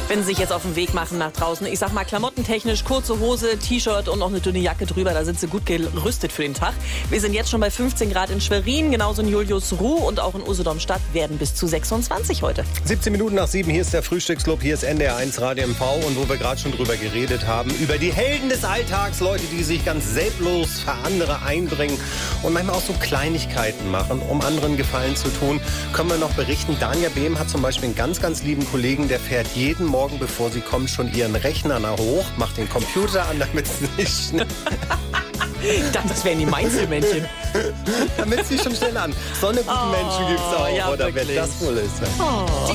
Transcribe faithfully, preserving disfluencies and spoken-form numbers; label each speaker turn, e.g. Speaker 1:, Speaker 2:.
Speaker 1: wenn Sie sich jetzt auf den Weg machen nach draußen. Ich sag mal, klamottentechnisch, kurze Hose, T-Shirt und noch eine dünne Jacke drüber, da sind Sie gut gerüstet für den Tag. Wir sind jetzt schon bei fünfzehn Grad in Schwerin, genauso in Juliusruh und auch in Usedom-Stadt werden bis zu sechsundzwanzig heute.
Speaker 2: siebzehn Minuten nach sieben, hier ist der Frühstücksclub, hier ist N D R eins Radio M V und wo wir gerade schon drüber geredet haben, über die Helden des Alltags, Leute, die sich ganz selbstlos für andere einbringen und manchmal auch so Kleinigkeiten machen, um anderen Gefallen zu tun, können wir noch berichten. Dania Behm hat zum Beispiel einen ganz, ganz lieben Kollegen, der fährt jeden Morgen, bevor sie kommt, schon ihren Rechner nach hoch, macht den Computer an, damit es nicht schnell...
Speaker 1: Ich dachte, das wären die Mainzelmännchen.
Speaker 2: Damit sie schon schnell an. So eine guten
Speaker 1: oh,
Speaker 2: Menschen gibt es auch,
Speaker 1: ja,
Speaker 2: oder
Speaker 1: wirklich.
Speaker 2: wer das wohl ist.
Speaker 1: Oh.